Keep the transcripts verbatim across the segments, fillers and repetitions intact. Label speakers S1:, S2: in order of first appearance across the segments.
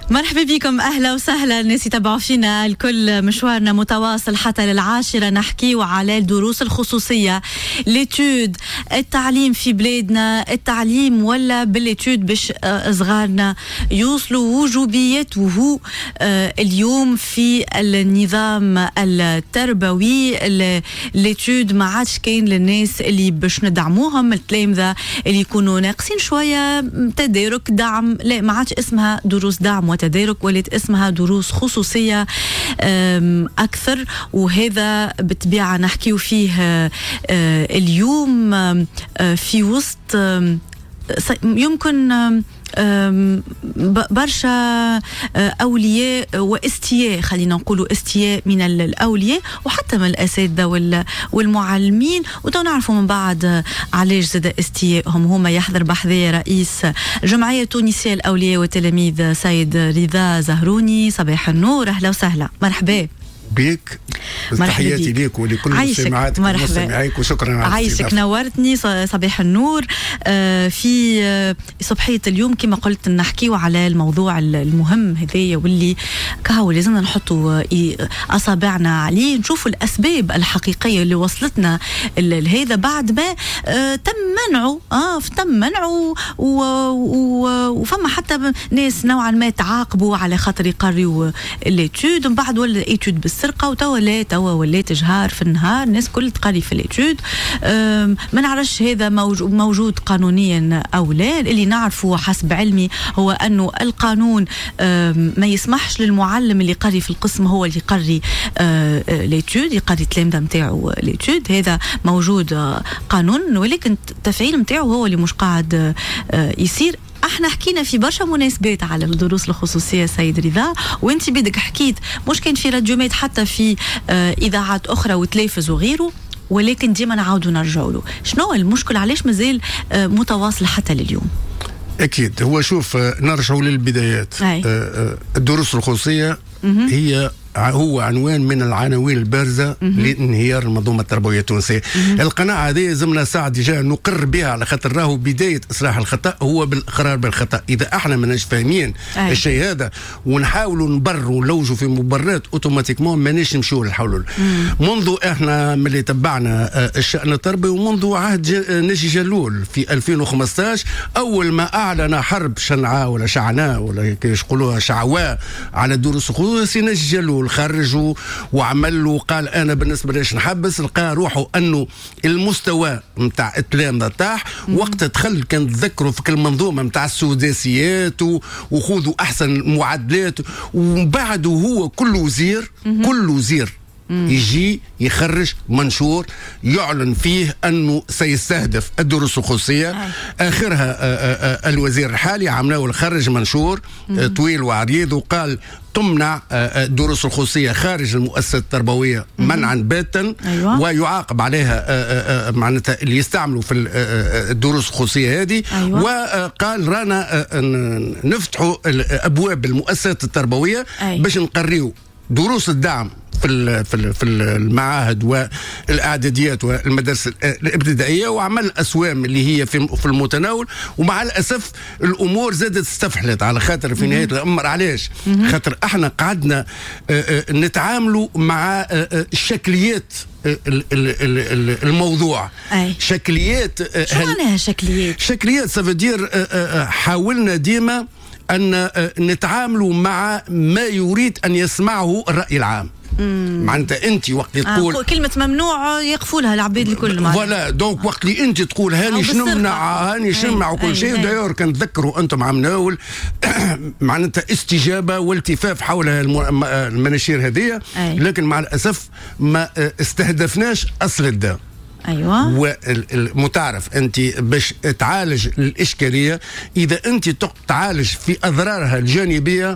S1: مرحبا بكم، أهلا وسهلا الناس يتابعوا فينا. الكل مشوارنا متواصل حتى للعاشرة، نحكيو على الدروس الخصوصية، ليتود، التعليم في بلادنا، التعليم ولا بالليتود باش صغارنا يوصلوا وجوبيته اليوم في النظام التربوي. ليتود ما عادش كاين للناس اللي باش ندعموهم، التلامذة اللي يكونوا ناقصين شوية تدارك دعم، لا ما عادش اسمها دروس دعم وتدارك، ولات اسمها دروس خصوصية أكثر. وهذا بالطبيعة نحكيو فيه اليوم في وسط يمكن برشا أولياء واستياء، خلينا نقولوا استياء من الأولياء وحتى من الأساتذة والمعلمين. وتو نعرفوا من بعد علاش زاد استياءهم. هما يحضر بحذايا رئيس جمعية تونسية الأولياء والتلاميذ سيد رضا زهروني. صباح النور، أهلا وسهلا، مرحبا
S2: بك. تحياتي ليك ولكل مستمعاتك ومستمعيك، وشكرا على
S1: عايشك، نورتني. صباح النور. آه في آه صبحية اليوم كما قلت نحكيو على الموضوع المهم هذايا، واللي كهو لازمنا نحطوا أصابعنا عليه، نشوفوا الأسباب الحقيقية اللي وصلتنا لهذا بعد ما آه تم منعه آه تم منعه وفما حتى ناس نوعا ما تعاقبوا على خاطر يقريوا الليتود، ومن بعد ولا ايتود السرقة، وتوا لا توا ولات جهار في النهار الناس كل تقري في الاتيود. ما نعرفش هذا موجود قانونيا او لا. اللي نعرفه حسب علمي هو انه القانون ما يسمحش للمعلم اللي يقري في القسم هو اللي يقري الاتيود، يقري التلامذة نتاعو الاتيود. هذا موجود قانون، ولكن التفعيل نتاعو هو اللي مش قاعد يصير. احنا حكينا في برشا مناسبات على الدروس الخصوصيه سيد رضا، وانت بدك حكيت مش كان في راديومات حتى في آه اذاعات اخرى وتلفز وغيره، ولكن ديما نعاودوا نرجعوا له. شنو المشكل؟ علاش مازال آه متواصل حتى لليوم؟
S2: اكيد هو شوف، نرجعوا للبدايات. آه الدروس الخصوصيه هي هو عنوان من العناوين البارزة لانهيار المنظومة التربوية التونسية. القناعة هذه زمنا ساعة ديجا نقر بها، على خاطر راهو بداية إصلاح الخطأ هو بالإقرار بالخطأ. إذا احنا ماناش فاهمين الشيء هذا ونحاولوا نبرروا ونلوجوا في مبررات اوتوماتيكمون ماناش نمشيو للحلول. منذ احنا ملي تبعنا الشأن التربوي، ومنذ عهد ناجي جلول في ألفين وخمسطاش، أول ما أعلن حرب شنعاء ولا شعناء ولا كيش يقولوها شعواء على الدروس الخصوصية، ناجي جلول خرجوا وعمل له قال انا بالنسبه ليش نحبس، لقى روحه انه المستوى نتاع التلامذه طاح. وقت دخل كان تذكروا في المنظومه نتاع السداسيات وخذوا احسن معدلات، ومن بعده هو كل وزير كل وزير يجي يخرج منشور يعلن فيه أنه سيستهدف الدروس الخصوصية. آخرها الوزير الحالي عمله خرج منشور طويل وعريض وقال تمنع الدروس الخصوصية خارج المؤسسة التربوية منعا باتا. أيوة. ويعاقب عليها معناتها اللي يستعملوا في الدروس الخصوصية هذه. أيوة. وقال رانا نفتحوا أبواب المؤسسات التربوية. أيوة. باش نقريو دروس الدعم في في المعاهد والاعداديات والمدارس الابتدائيه، وعمل اسوام اللي هي في في المتناول. ومع الاسف الامور زادت استفحلت على خاطر في نهايه الامر. علاش؟ خاطر احنا قعدنا نتعاملوا مع شكليات الموضوع.
S1: أي.
S2: شكليات.
S1: شو معناها شكليات؟
S2: شكليات سافدير حاولنا ديما أن نتعاملوا مع ما يريد أن يسمعه الرأي العام. معناتها انت وقت اللي تقول
S1: آه كلمه ممنوع يقفوا لها العباد الكل.
S2: فوالا دونك وقت اللي انت تقول هاني شنمنع هاني شنمنع وكل شيء. دايور كان تذكروا انتم عم ناول معناتها استجابه والتفاف حول المناشير هذه، لكن مع الاسف ما استهدفناش اصل الداء.
S1: ايوه.
S2: والمتعرف انت باش تعالج الاشكاليه، اذا انت تعالج في اضرارها الجانبيه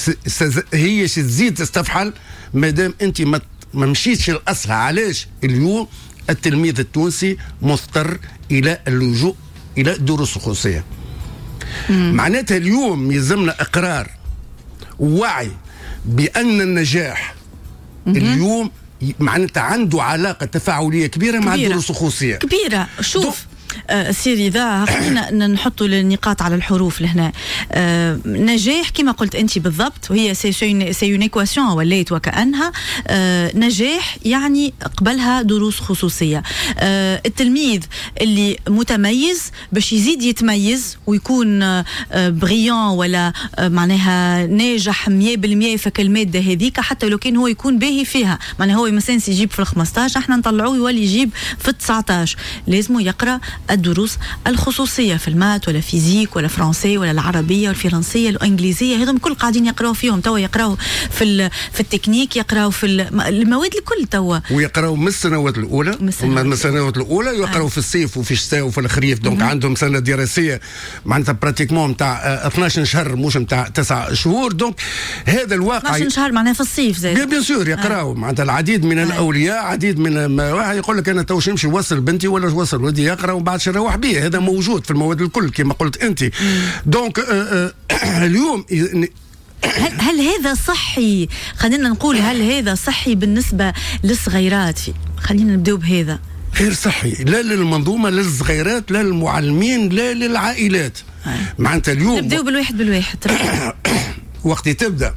S2: هي تزيد تستفحل، مادام انت ما مشيتش لاصلها. علاش اليوم التلميذ التونسي مضطر الى اللجوء الى الدروس الخصوصيه؟ معناتها اليوم يلزمنا اقرار ووعي بان النجاح اليوم معناتها عنده علاقه تفاعليه كبيره, كبيرة مع الدروس الخصوصيه
S1: كبيره. شوف سيري ذا خلينا نحطوا النقاط على الحروف لهنا. أه نجاح كما قلت انت بالضبط، وهي سي اون ايكواسيون وليت وكانها أه نجاح يعني قبلها دروس خصوصيه. أه التلميذ اللي متميز باش يزيد يتميز ويكون أه بريان ولا أه معناها ناجح مية بالمية في الماده هذيك، حتى لو كان هو يكون باهي فيها، معناها هو مثلا يجيب في الخمسطاش احنا نطلعوه يولي يجيب في التسعطاش، لازم يقرا الدروس الخصوصيه في المات ولا فيزيك ولا فرنسي ولا العربيه والفرنسيه والانجليزيه، هذم كل قاعدين يقراوا فيهم توا، يقراوا في في التكنيك، يقراوا في المواد الكل توا،
S2: ويقراوا من السنوات الاولى من السنوات الاولى يقراوا آه. في الصيف وفي الشتاء وفي الخريف، دونك عندهم سنه دراسيه معناتها براتيكمون نتاع اثناش شهر مش نتاع تسعة شهور. دونك هذا الواقع
S1: اثناش شهر معناها في الصيف زي
S2: بيان سور يقراوا آه. معناتها العديد من آه. الاولياء، عديد من واحد يقول لك انا تو نمشي نوصل بنتي ولا نوصل ولدي يقرا ومن بعد نروح به، هذا موجود في المواد الكل كما قلت انت. دونك آه آه اليوم
S1: هل, هل هذا صحي؟ خلينا نقول هل هذا صحي بالنسبه للصغيرات؟ في خلينا نبداو بهذا.
S2: غير صحي، لا للمنظومه، لا للصغيرات، لا للمعلمين، لا للعائلات. معناتها اليوم
S1: نبداو بالواحد بالواحد.
S2: وقت تبدا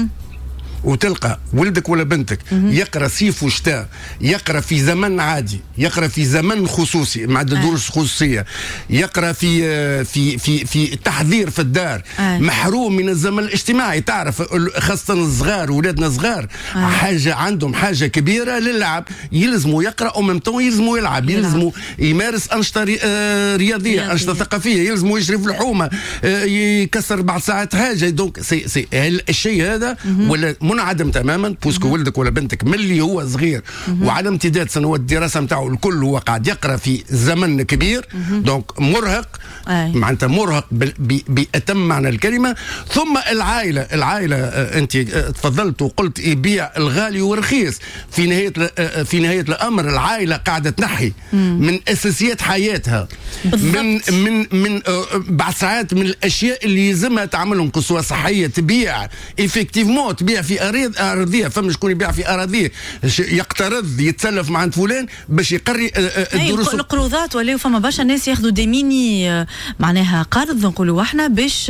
S2: وتلقى ولدك ولا بنتك يقرا صيف وشتاء، يقرا في زمن عادي، يقرا في زمن خصوصي مع دروس خصوصيه، يقرا في في في في التحضير في الدار، آه. محروم من الزمن الاجتماعي. تعرف خاصه الصغار ولادنا صغار آه. حاجه عندهم حاجه كبيره للعب، يلزموا يقرا وممتو يلزموا يلعب، يلزموا يمارس انشطه رياضيه، انشطه ثقافيه، يلزموا يجري في الحومه، يكسر بعض ساعات حاجه. دونك سي سي الشيء هذا ولا منعدم تماما، بوسكو ولدك ولا بنتك ملي هو صغير وعلى امتداد سنوات الدراسه نتاعو الكل هو قاعد يقرا في زمن كبير، دونك مرهق معناتها مرهق بأتم معنى الكلمه. ثم العائله، العائله انت تفضلت وقلت يبيع الغالي والرخيص، في نهايه في نهايه الامر العائله قاعده تنحي من اساسيات حياتها، من من من بعض ساعات من الاشياء اللي يلزمها تعملهم قسوه صحيه، تبيع ايفيكتيفمون، تبيع في أراضيه. فما شكون يبيع في أراضيه، يقترض يتسلف مع فلان باش يقري الدروس.
S1: القروضات ولاو فما برشا ناس ياخذوا ديميني معناها قرض نقولوا احنا باش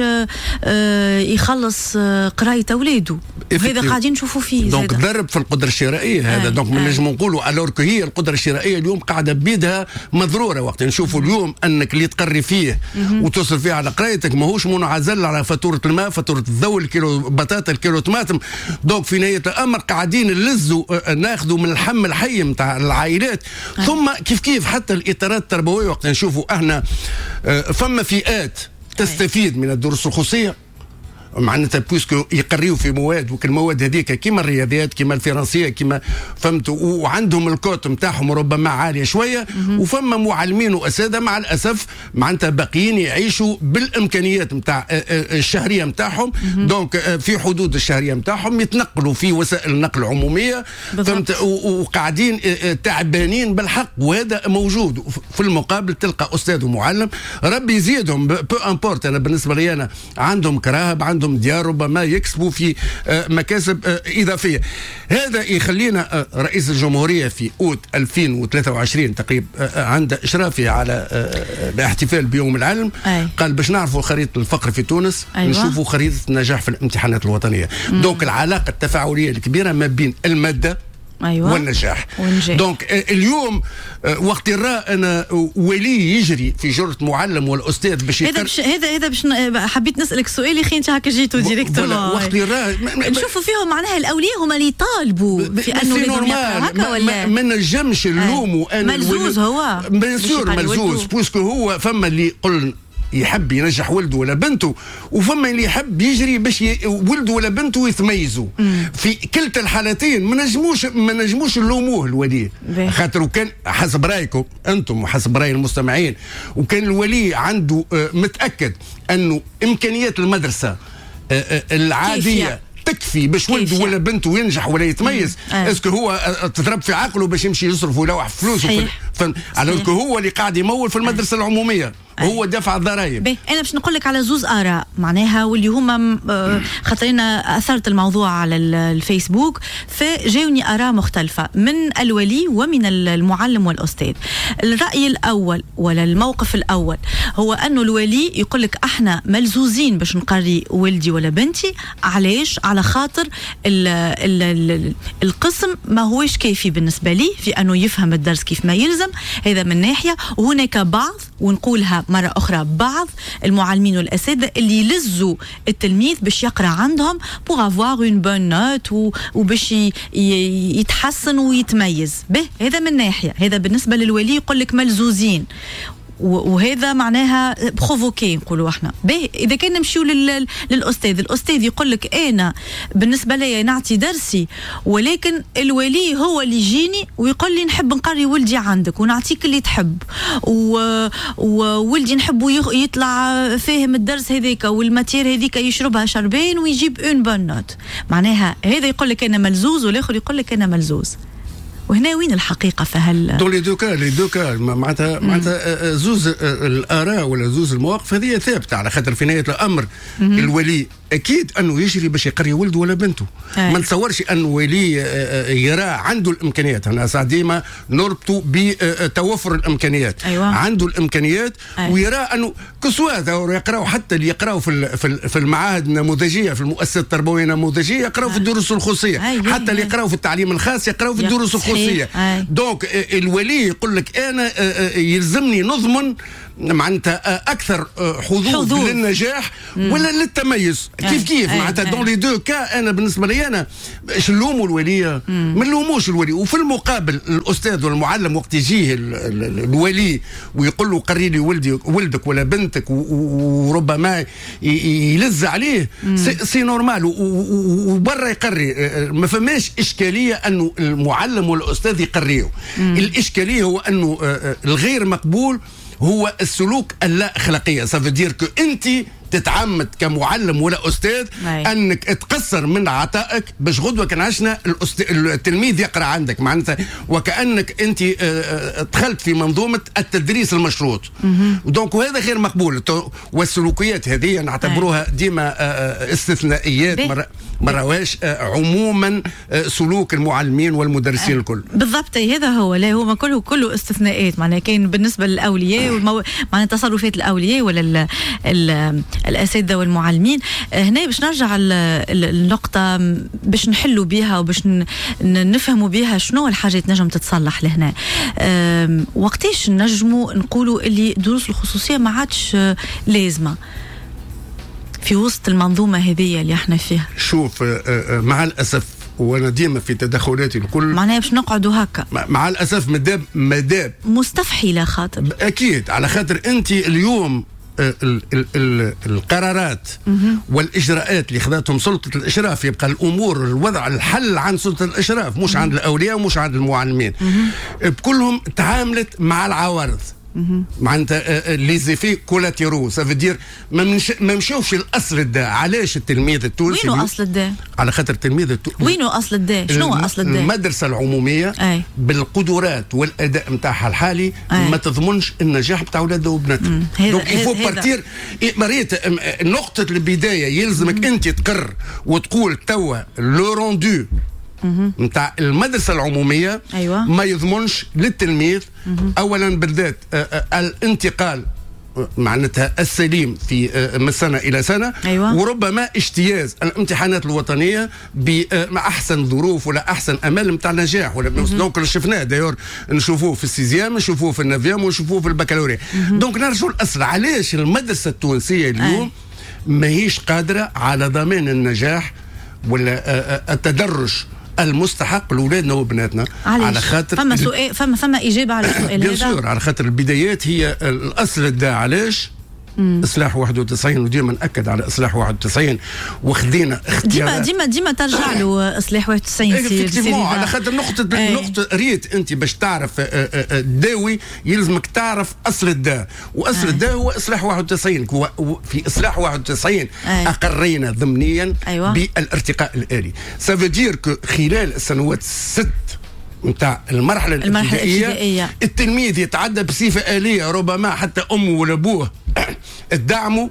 S1: يخلص قرايه اولاده، وهذا قاعدين نشوفوا فيه.
S2: دونك ضرب في القدره الشرائيه هذا. دونك ما نجموا نقولوا الور كو هي القدره الشرائيه اليوم قاعده بيدها مضروره. وقت نشوفوا اليوم انك اللي تقري فيه وتصرف فيه على قرايتك ماهوش منعزل على فاتوره الماء، فاتوره الضوء، الكيلو بطاطا، الكيلو طماطم. دونك في نهايه الامر قاعدين نلزوا ناخذوا من الحم الحي نتاع العائلات. ثم كيف كيف حتى الاطارات التربويه وقت نشوفوا احنا فما فئات تستفيد من الدروس الخصوصيه معناتها بويسكو يقريوا في مواد، وكل المواد هذيك كيما الرياضيات كيما الفرنسيه كيما فهمتوا، وعندهم الكوت نتاعهم ربما عاليه شويه، وفما معلمين واساتذه مع الاسف معناتها باقيين يعيشوا بالامكانيات نتاع الشهريه نتاعهم. دونك في حدود الشهريه نتاعهم يتنقلوا في وسائل النقل العموميه، فهمت، وقاعدين تعبانين بالحق، وهذا موجود. في المقابل تلقى استاذ ومعلم ربي يزيدهم بو امبورت، انا بالنسبه لي انا عندهم كراهب، عندهم ديار ربما يكسبوا في مكاسب إضافية. هذا يخلينا رئيس الجمهورية في أوت ألفين وثلاثة وعشرين تقريبا عند إشرافه على الاحتفال بيوم العلم أي. قال باش نعرفوا خريطة الفقر في تونس أيوة. نشوفوا خريطة النجاح في الامتحانات الوطنية. مم. دونك العلاقة التفاعلية الكبيرة ما بين المادة أيوة. والنجاح. والنجاح. دونك اليوم وقت نرى انا ولي يجري في جرة معلم والاستاذ باش
S1: هذا بش هذا هذا باش حبيت نسالك سؤال يا اخي انت هكا جيتو ديريكتور.
S2: وقت نرى
S1: نشوفوا فيهم معناها الاولياء هما اللي يطالبوا في انه لازم يقرا هكا ولا
S2: ما نجمش نلوموا
S1: انا ملزوز هو
S2: بيان سور ملزوز بوسكو هو فما اللي قل يحب ينجح ولده ولا بنته، وفما اللي يحب يجري باش ي... ولده ولا بنته يتميزوا. في كلتا الحالتين ما نجموش ما نجموش نلوموه الولي، خاطر وكان حسب رايكم انتم وحسب راي المستمعين، وكان الولي عنده متاكد انه امكانيات المدرسه العاديه تكفي باش ولده ولا بنته ينجح ولا يتميز، اسكو هو تضرب في عقله باش يمشي يصرف ويلوح فلوسه في, على هو اللي قاعد يمول في المدرسه العموميه، هو دفع الضرائب.
S1: انا باش نقول لك على زوز اراء معناها واللي هما خاطرنا اثرت الموضوع على الفيسبوك، فجاوني اراء مختلفه من الولي ومن المعلم والاستاذ. الراي الاول ولا الموقف الاول هو انه الولي يقول لك احنا ملزوزين باش نقري ولدي ولا بنتي، علاش؟ على خاطر ال ال ال القسم ما هوش كافي بالنسبه لي في انه يفهم الدرس كيف ما يلزم، هذا من ناحيه. وهناك بعض، ونقولها مرة أخرى، بعض المعلمين والأساتذة اللي يلزوا التلميذ باش يقرأ عندهم pour avoir une bonne note وباش يتحسن ويتميز به. هذا من ناحية، هذا بالنسبة للولي يقول لك ملزوزين، وهذا معناها بروفوكي نقولوا احنا به. اذا كان نمشيو لل... للاستاذ، الاستاذ يقول لك انا بالنسبه لي نعطي درسي، ولكن الولي هو اللي يجيني ويقول لي نحب نقري ولدي عندك ونعطيك اللي تحب، و... وولدي نحبه يطلع فاهم الدرس هذيك والماتير هذيك يشربها شربين ويجيب اون بون نوت. معناها هذا يقول لك انا ملزوز والاخر يقول لك انا ملزوز. وهنا وين الحقيقه في هال
S2: دون لي دو كا لي دو كا معناتها معناتها زوز الاراء ولا زوز المواقف هذه ثابته، على خاطر في نهايه الامر مم. الولي اكيد انه يجري باش يقري ولده ولا بنته. أي. ما نتصورش ان ولي يرى عنده الامكانيات. انا ساعات ديما نربطوا بتوفر الامكانيات. أيوة. عنده الامكانيات. أي. ويرى انه كسوا يقراوا، حتى اللي يقراوا في في المعاهد النموذجيه في المؤسسات التربويه النموذجيه يقراوا في الدروس الخصوصيه. أي. حتى اللي يقراوا في التعليم الخاص يقراوا في الدروس الخصوصيه. دونك الولي يقول لك انا يلزمني نضمن معناتها اكثر حظوظ, حظوظ للنجاح مم. ولا للتميز. أي. كيف كيف معناتها دون لي دو كا. انا بالنسبه لي انا باش نلوموا الولي ما نلوموش الولي. وفي المقابل الاستاذ والمعلم وقت يجيه الولي ويقول له قري لي ولدي ولدك ولا بنتك وربما يلز عليه سي نورمال وبرا يقري. ما فماش اشكاليه انه المعلم والاستاذ يقريوا. الاشكاليه هو انه الغير مقبول هو السلوك اللا اخلاقيه. سافو دير كو انت تتعمد كمعلم ولا استاذ أي. انك تقصر من عطائك باش غدوه كان عشنا التلميذ يقرا عندك، معناتها وكانك انت دخلت في منظومه التدريس المشروط. دونك وهذا غير مقبول. والسلوكيات هذه نعتبروها ديما استثنائيات، ما مراواش عموما سلوك المعلمين والمدرسين الكل.
S1: بالضبط هذا هو. لا هو كله كله استثناءات. معناها كاين بالنسبه للاولياء والمو... معناها تصرفات الاولياء ولا ال... ال... الاساتذه والمعلمين. هنا باش نرجع النقطه باش نحلوا بها وباش نفهموا بها شنو الحاجات نجم تتصلح لهنا. وقتاش نجموا نقولوا اللي دروس الخصوصيه ما عادش لازمه في وسط المنظومه هذه اللي احنا فيها؟
S2: شوف مع الاسف وانا ديما في تدخلاتي الكل
S1: معناها باش نقعدوا هكا
S2: مع الاسف مداب مداب
S1: مستفحله. خاطر
S2: اكيد على خاطر انت اليوم ال ال ال القرارات والاجراءات اللي خذتهم سلطه الاشراف يبقى الامور الوضع الحل عن سلطه الاشراف مش عند الاولياء ومش عند المعلمين. بكلهم تعاملت مع العوارض معناتها لي زيفي كولاتيرو. سافو دير ما مشاوش الاصل الدا. علاش التلميذ التونسي
S1: وينو اصل الدا؟
S2: على خاطر التلميذ التونسي
S1: وينو اصل الدا؟ شنو اصل الدا؟
S2: المدرسه العموميه أي. بالقدرات والاداء نتاعها الحالي أي. ما تضمنش النجاح نتاع اولادها وبناتها. دونك يفو بارتير مريت نقطه البدايه. يلزمك انت تقر وتقول توا لو روندو نتاع المدرسه العموميه أيوة. ما يضمنش للتلميذ اولا بالذات الانتقال معناتها السليم في من سنه الى سنه أيوة. وربما اجتياز الامتحانات الوطنيه باحسن ظروف ولا احسن امال نتاع النجاح. ولا دونك اللي شفناه دايور نشوفوه في السيزيام نشوفوه في النافيام ونشوفوه في البكالوريا. دونك نرجعوا الاصل. علاش المدرسه التونسيه اليوم ماهيش قادره على ضمان النجاح ولا التدرج المستحق لاولادنا وبناتنا؟ على خاطر
S1: فما سؤال فما فما اجابه على السؤال
S2: هذا. بيان على خاطر البدايات هي الاصل الدا. علاش؟ اصلاح واحد وتسعين وديما ناكد على اصلاح واحد وتسعين وخذينا
S1: اختيارات ديما ديما ديما ترجع له اصلاح واحد وتسعين
S2: سي على خاطر نقطه أي. نقطه ريت انت باش تعرف داوي يلزمك تعرف اصل الدا. واصل الدا هو اصلاح واحد وتسعين. في اصلاح واحد وتسعين أي. اقرينا ضمنيا أيوة. بالارتقاء الالي. سافو دير كو خلال السنوات الست نتاع المرحله الابتدائيه التلميذ يتعدى بصفه آلية، ربما حتى امه ولا ابوه الدعم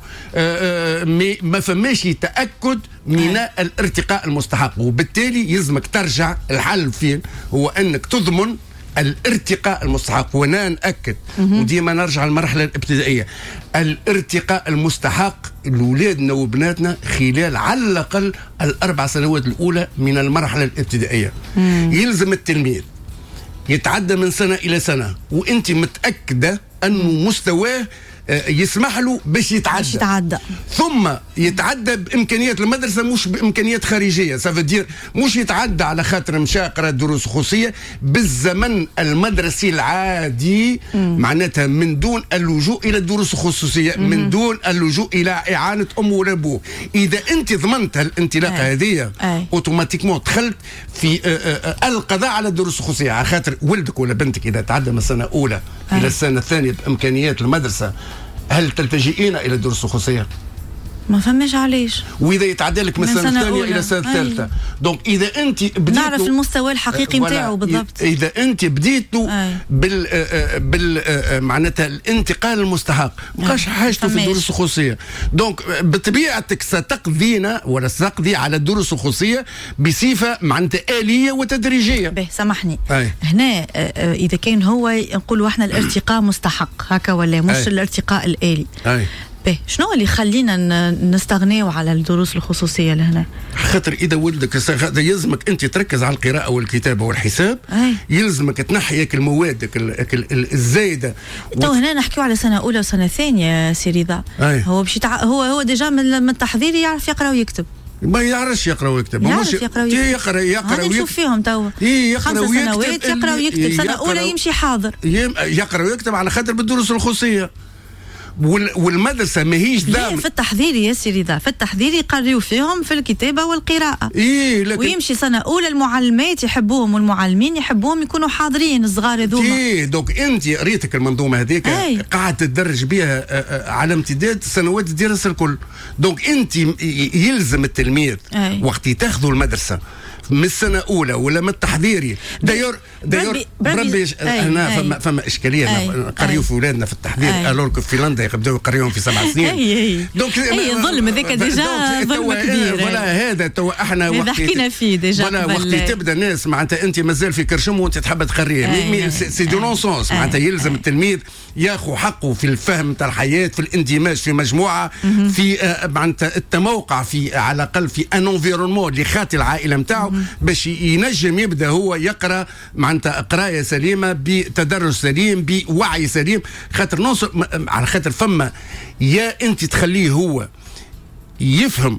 S2: ما فماش تاكد من الارتقاء المستحق، وبالتالي يلزمك ترجع. الحل فين؟ هو انك تضمن الارتقاء المستحق. وانا ناكد وديما نرجع المرحله الابتدائيه، الارتقاء المستحق لاولادنا وبناتنا خلال على الاقل الاربع سنوات الاولى من المرحله الابتدائيه. مم. يلزم التلميذ يتعدى من سنه الى سنه وانت متاكده انه مستواه يسمح له باش يتعدى.
S1: يتعدى
S2: ثم يتعدى بامكانيات المدرسه مش بامكانيات خارجيه. سافدير مش يتعدى على خاطر مشى قرا دروس خصوصيه بالزمن المدرسي العادي. مم. معناتها من دون اللجوء الى الدروس الخصوصيه، مم. من دون اللجوء الى اعانه امه ولا ابوه. اذا انت ضمنت الانطلاقه هذه اوتوماتيكمون دخلت في القضاء على الدروس الخصوصيه، على خاطر ولدك ولا بنتك اذا تعدى من السنه الاولى أي. الى السنه الثانيه بامكانيات المدرسه، هل تلتجئين الى الدروس الخصوصيه؟
S1: ما فهمش علاش.
S2: واذا يتعدى لك من السنه الثانيه الى السنه الثالثه، دونك اذا انت بديت
S1: نعرف المستوى الحقيقي نتاعو بالضبط.
S2: اذا انت بديتوا بال بال معناتها الانتقال المستحق ما بقاش حاجته في الدروس الخصوصيه. دونك بطبيعتك ستقضينا ولا ستقضي على الدروس الخصوصيه بصفه معناتها آلية وتدريجيه.
S1: به سامحني أي. هنا اذا كان هو نقولوا احنا الارتقاء مستحق هكا ولا مش أي. الارتقاء الآلي. أي. به شنو اللي يخلينا نستغنيو على الدروس الخصوصية لهنا؟
S2: خاطر اذا ولدك يلزمك انت تركز على القراءه والكتابه والحساب. أي. يلزمك تنحي المواد الزايده.
S1: تو هنا نحكيو على سنه اولى وسنه ثانيه سي رضا. هو باش يتع... هو هو ديجا من التحضير يعرف يقرا ويكتب.
S2: ما يعرفش يقرا ويكتب.
S1: يعرف يقرا ويكتب.
S2: يقرا يقرا
S1: ويكتب. نشوف فيهم تو. خمس سنوات يقرا ويكتب، سنه اولى يمشي حاضر.
S2: يقرا ويكتب على خاطر بالدروس الخصوصيه. والمدرسه ماهيش دائما
S1: في التحضير يا سي رضا، في التحضير يقريو فيهم في الكتابه والقراءه.
S2: إيه لكن
S1: ويمشي سنه اولى المعلمات يحبوهم والمعلمين يحبوهم يكونوا حاضرين الصغار هذوما.
S2: ايه دوك انت قريتك المنظومه هذيك قاعد تدرج بها على امتداد سنوات الدراسه الكل. دوك انت يلزم التلميذ أي. وقت تاخذوا المدرسه من السنه الاولى ولا من التحضيري داير داير بربي هنا فما فما اشكاليه نقريو في اولادنا في التحضير الوغ في فنلندا يبداو يقريوهم في سبع سنين.
S1: دونك اي ظلم هذاك ديجا ظلم كبير.
S2: ولا هذا تو احنا
S1: وقت حكينا فيه ديجا
S2: ولا وقت تبدا الناس معناتها انت مازال في كرشم وانت تحب تقريه سي دو نون سونس. معناتها يلزم التلميذ ياخذ حقه في الفهم تاع الحياه، في الاندماج في مجموعه، في معناتها التموقع في على الاقل في ان انفيرونمون اللي خاطي العائله نتاعو باش ينجم يبدا هو يقرا معناتها قرايه سليمه بتدرج سليم بوعي سليم. خاطر نوصل على خاطر فما يا انت تخليه هو يفهم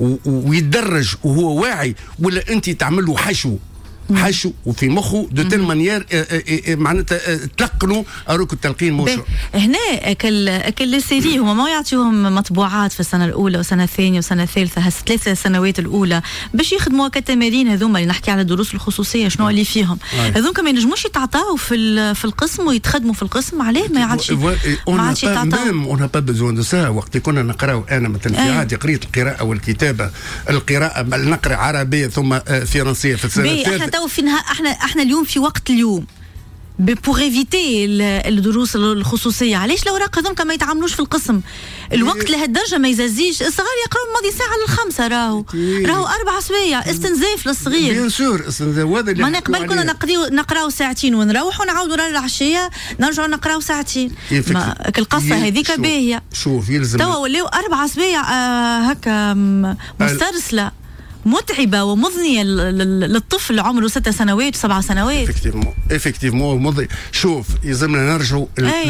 S2: ويتدرج وهو واعي، ولا انت تعمل له حشو حشو وفي مخه دو تيل مانيير معناتها تلقنوا اروك التلقين موش.
S1: هنا كل كل سيري هما ما يعطيوهم مطبوعات في السنه الاولى والسنه الثانيه والسنه الثالثه هالثلاث سنوات الاولى باش يخدموا كتمارين هذوما اللي نحكي على الدروس الخصوصيه شنو اللي فيهم. هذوك ما ينجموش يتعطاو في في القسم ويتخدموا في القسم. عليه ما يعطيش
S2: ما عادش يتعطاو. اون با بيزون دو سا. وقت كنا نقراو انا مثلا في عادي قريت القراءه والكتابه. القراءه نقرا عربيه ثم فرنسيه في السنه الثالثه. تو في نها احنا احنا اليوم في وقت اليوم بور ايفيتي الدروس الخصوصيه. علاش الاوراق هذوك ما يتعاملوش في القسم؟ الوقت لهالدرجه ما يزازيش. الصغار يقراوا ماضي ساعه للخمسه راهو راهو اربع سوايع استنزاف للصغير. بيان سور استنزاف. هذا
S1: ما نقبل كنا نقضيو نقراو ساعتين ونروحوا نعاودوا العشيه نرجعوا نقراو ساعتين. القصه هذيك باهيه.
S2: شوف يلزم
S1: توا ولاو اربع سوايع آه هكا مسترسله متعبه ومضنيه للطفل عمره ست سنوات وسبع سنوات.
S2: افكتيفمون افكتيفمون مضني. شوف يلزمنا نرجعوا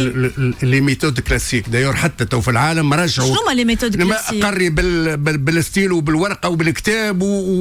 S2: لي ميثود كلاسيك. دايور حتى تو في العالم رجعوا.
S1: شنو هما لي ميثود كلاسيك؟
S2: قري بالستيل وبالورقه وبالكتاب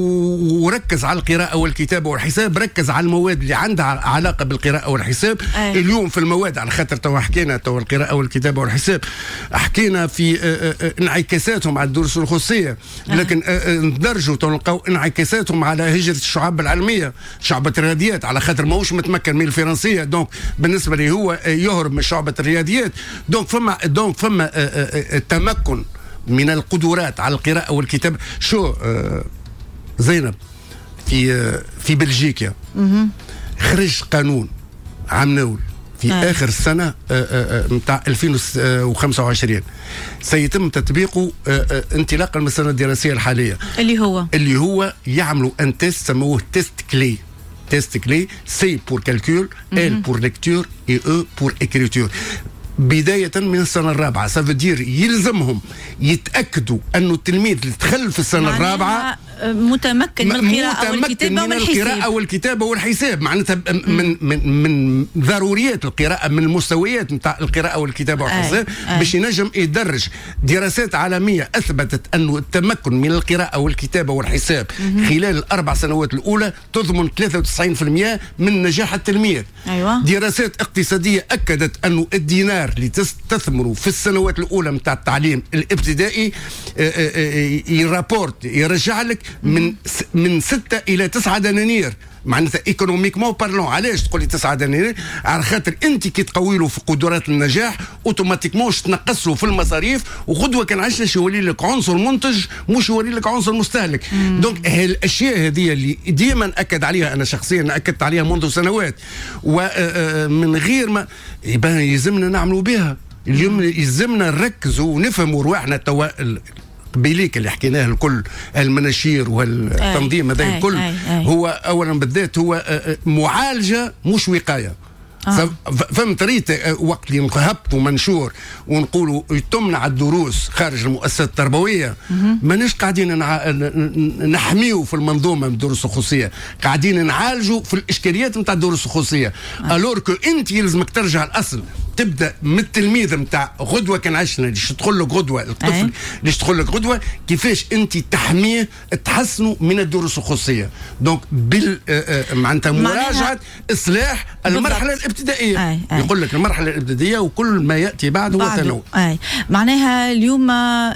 S2: وركز على القراءه والكتابه والحساب. ركز على المواد اللي عندها علاقه بالقراءه والحساب. أي. اليوم في المواد على خاطر تو حكينا تو القراءه والكتابه والحساب حكينا في انعكاساتهم على الدروس الخصوصيه، لكن ندرجوا نلقاو انعكاساتهم على هجره الشعاب العلميه، شعبة الرياضيات، على خاطر ماهوش متمكن من الفرنسيه. دونك بالنسبه لي هو يهرب من شعبة الرياضيات. دونك فما دونك فما التمكن من القدرات على القراءه والكتابه. شو زينب في في بلجيكا خرج قانون عمناول في آه. آخر السنة متاع ألفين وخمسة وعشرين سيتم تطبيقه انطلاقا من السنة الدراسية الحالية،
S1: اللي هو
S2: اللي هو يعملوا ان تيست سموه تيست كلي. تيست كلي سي بور كالكول، ال بور ليكتور، اي او بور اكريتور. بداية من السنة الرابعة سافدير يلزمهم يتأكدوا أنه التلميذ اللي دخل في السنة الرابعة
S1: متمكن من القراءة والكتابة
S2: من القراءة والكتابة والحساب. معناتها من من من ضروريات القراءة، من المستويات نتاع القراءة والكتابة والحساب باش ينجم يدرج. دراسات عالمية أثبتت أنه التمكن من القراءة والكتابة والحساب خلال الأربع سنوات الأولى تضمن ثلاثة وتسعين بالمئة من نجاح التلميذ.
S1: أيوة.
S2: دراسات اقتصادية أكدت أنه الدينار اللي تستثمروا في السنوات الأولى نتاع التعليم الابتدائي يرابورت يرجع لك من من ستة إلى تسعة دنانير. معناتها ايكونوميكمون بارلون. علاش تقول لي تسعة دنانير؟ على خاطر انت كي تقوي له في قدرات النجاح اوتوماتيكمون تنقص له في المصاريف، وغدوه كان عشنا يولي لك عنصر منتج مش يولي لك عنصر مستهلك. دونك هالاشياء هذه اللي ديما اكد عليها انا شخصيا، اكدت عليها منذ سنوات، ومن غير ما يبان يلزمنا نعملوا بها. اليوم يلزمنا نركزوا ونفهموا رواحنا توا قبيليك اللي حكيناه الكل، المناشير والتنظيم هذا الكل أي أي. هو اولا بالذات هو معالجه مش وقايه. آه. فهمت ريت وقت اللي نهبطوا منشور ونقولوا تمنع الدروس خارج المؤسسات التربويه، ماناش قاعدين نحميو في المنظومه من الدروس الخصوصيه، قاعدين نعالجوا في الاشكاليات نتاع الدروس الخصوصيه. آه. الور كو انت يلزمك ترجع الاصل، تبدا من التلميذ نتاع غدوه كان عشنا اللي تدخل لك غدوه، الطفل اللي تدخل لك غدوه كيفاش انت تحميه تحسنوا من الدروس الخصوصيه. دونك بال معناتها مراجعه اصلاح المرحله الابتدائيه. أي أي. يقول لك المرحله الابتدائيه وكل ما ياتي بعده هو تنوع.
S1: اي معناها اليوم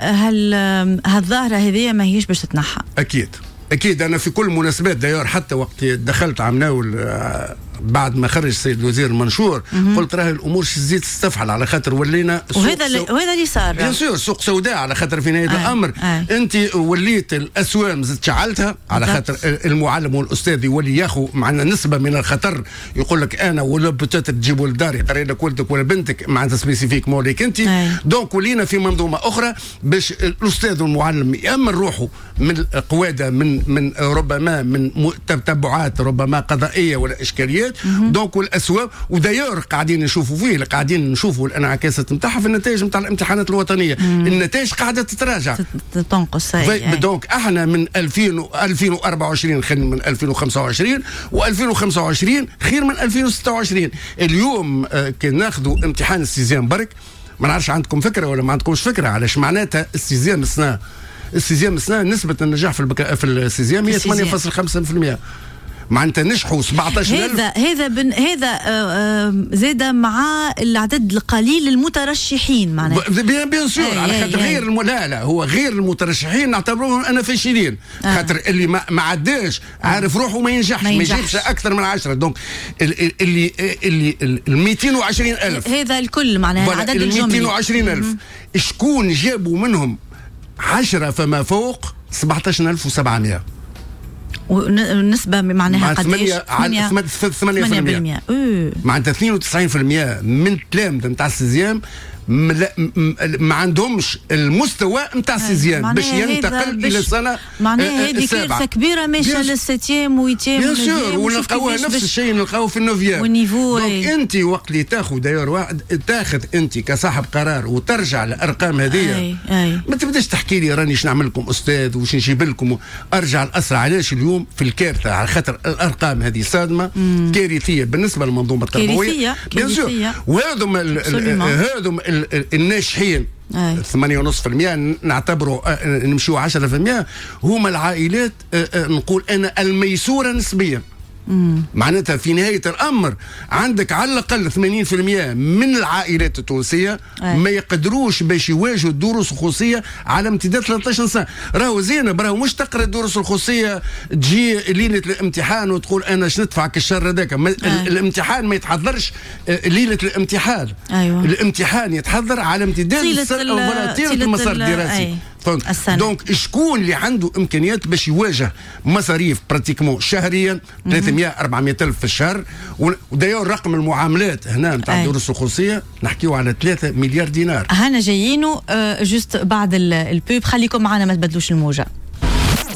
S1: هل هالظاهره هذه ما هيش باش تتنحى؟
S2: اكيد اكيد. انا في كل مناسبات داير حتى وقت دخلت عمناول بعد ما خرج السيد الوزير المنشور قلت راهي الامور تزيد تستفحل على خاطر ولينا
S1: وهذا سو... وهذا اللي صار
S2: بيان سور سوق سوداء على خاطر في نهايه آه. الامر آه. انت وليت الاسوام زدت شعلتها على خاطر المعلم والاستاذ يولي ياخذ معنا نسبه من الخطر. يقول لك انا ولا بتات تجيبوا للدار يقرا لك ولدك ولا بنتك معناتها سبيسيفيك موليك انت آه. دونك ولينا في منظومه اخرى باش الاستاذ والمعلم يامن روحه من قواده من من ربما من تتبعات ربما قضائيه ولا اشكاليات. دونك والاسواق ودايور قاعدين نشوفوا فيه قاعدين نشوفوا الانعكاسات نتاعها في النتائج نتاع الامتحانات الوطنيه. مم. النتائج قاعده تتراجع
S1: تنقص.
S2: دونك احنا من ألفين ألفين وأربعة وعشرين خير من ألفين وخمسة وعشرين وألفين وخمسة وعشرين خير من ألفين وستة وعشرين. اليوم آه كي ناخذوا امتحان السيزيام برك ما نعرفش عندكم فكره ولا ما عندكمش فكره علاش معناتها السيزيام السنه السيزيام السنه نسبه النجاح في البكا في السيزيام هي ثمانية فاصلة خمسة بالمئة. معناتها نجحوا سبعطاش ألف.
S1: هذا هذا بن هذا زاد مع العدد القليل المترشحين معناتها
S2: بيان بيان سور على خاطر غير الم... لا لا هو غير المترشحين نعتبروهم انا فاشلين آه. خاطر اللي ما, ما عداش عارف روحه ما ينجحش ما يجيبش اكثر من عشرة. دونك اللي اللي ال مئتين وعشرين ألف
S1: هذا الكل معناها العدد الجملي
S2: مئتين وعشرين ألف شكون جابوا منهم عشرة فما فوق سبعطاش ألف وسبعمئة
S1: والنسبة معناها قديش؟
S2: ثمانية بالمئة. معناتها اثنين وتسعين بالمئة من التلامذة نتاع السيزيام ما عندهمش المستوى نتاع السيزيام باش ينتقل الى السنه
S1: معناها هذه كارثه كبيره ماشيه للسيتيام ويتيام
S2: بيان سور ونلقاوها نفس الشيء نلقاوه في النوفيام.
S1: والنيفو
S2: دونك انت وقت اللي تاخذ داير واحد تاخذ انت كصاحب قرار وترجع للارقام هذه ما تبداش تحكي لي راني نعمل لكم استاذ وش نجيب لكم ارجع الاسرع. علاش اليوم في الكارثه على خاطر الارقام هذه صادمه كارثيه بالنسبه للمنظومه التربويه بيان سور. وهذم هذم الناجحين ثمانية ونصف في المئة نعتبروا نمشيوا عشرة في المئة هما العائلات نقول أنا الميسورة نسبيا. مم. معناتها في نهاية الأمر عندك على الأقل ثمانين بالمئة من العائلات التونسية أي. ما يقدروش باش يواجهوا الدروس الخصوصية على امتداد ثلاثة عشر سنة. راهو زينب راهو مش تقرا الدروس الخصوصية تجي ليلة الامتحان وتقول أنا شو ندفعك الشر هذاك. الامتحان ما يتحضرش ليلة الامتحان. أيوة. الامتحان يتحضر على امتداد طيلة المسار الدراسي دونك شكون اللي عنده امكانيات باش يواجه مصاريف براتيكمون شهريا ثلاثمائة أربعمائة ألف في الشهر. ودايور رقم المعاملات هنا نتاع الدروس الخصوصيه نحكيو على ثلاثة مليار دينار.
S1: هنا جايينو جوست بعد البوب. خليكم معنا ما تبدلوش الموجه.